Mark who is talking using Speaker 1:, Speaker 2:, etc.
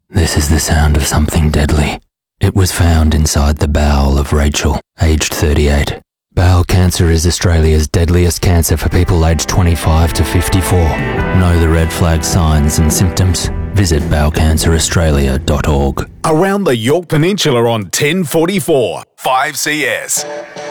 Speaker 1: This is the sound of something deadly. It was found inside the bowel of Rachel, aged 38. Bowel cancer is Australia's deadliest cancer for people aged 25 to 54. Know the red flag signs and symptoms? Visit bowelcanceraustralia.org.
Speaker 2: Around the Yorke Peninsula on 1044 5CS.